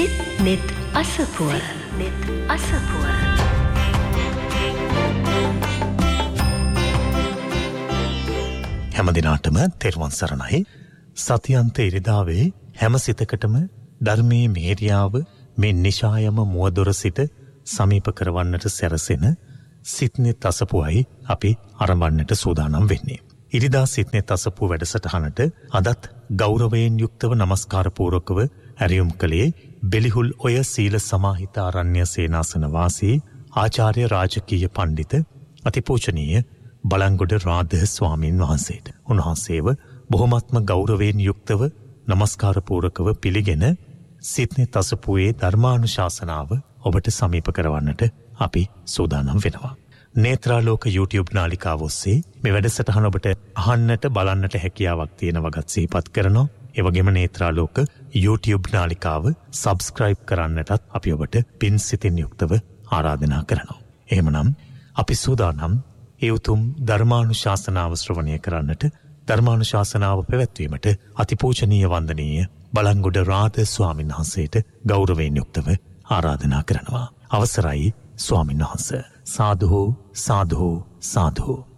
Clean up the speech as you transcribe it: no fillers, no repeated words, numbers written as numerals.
සිත් නෙත් අසපුව හැම දිනාටම තෙරුවන් සරණයි. සතියන්ත ඉරිදාවේ හැම සිතකටම ධර්මයේ මේරියාව මේ නිශායම මුවදොර සිට සමීප කරවන්නට සැරසෙන සිත්නෙත් අසපුවයි අපි ආරම්භන්නට සූදානම් වෙන්නේ. ඉරිදා සිත්නෙත් අසපුව වැඩසටහනට අදත් ගෞරවයෙන් යුක්තව නමස්කාර පූර්වකව ඇරියුම් කළේ බෙලිහුල් ඔය සීල සමාහිත ආරණ්‍ය සේනාසන වාසී ආචාර්ය රාජකීය පඬිත අතිපූජනීය බලංගොඩ රාධ ස්වාමීන් වහන්සේට. උන්වහන්සේව බොහොමත්ම ගෞරවයෙන් යුක්තව නමස්කාර පූර්වකව පිළිගෙන සිත්නෙත් අසපුවේ ධර්මානුශාසනාව ඔබට සමීප කරවන්නට අපි සූදානම් වෙනවා. නේත්‍රාලෝක YouTube නාලිකාව ඔස්සේ මේ වැඩසටහන ඔබට අහන්නට බලන්නට හැකියාවක් තියෙන වගත් සිහිපත් කරනවා. ඒ වගේම නේත්‍රාලෝක YouTube නාලිකාව subscribe කරන්නටත් අපි ඔබට පින් සිතින් යුක්තව ආරාධනා කරනවා. එහෙමනම් අපි සූදානම් ඒ උතුම් ධර්මානුශාසනාව ශ්‍රවණය කරන්නට, ධර්මානුශාසනාව පැවැත්වීමට අතිපූජනීය වන්දනීය බලංගොඩ රාධ ස්වාමීන් වහන්සේට ගෞරවයෙන් යුක්තව ආරාධනා කරනවා. අවසරයි ස්වාමීන් වහන්සේ. සාදු සාදු සාදු.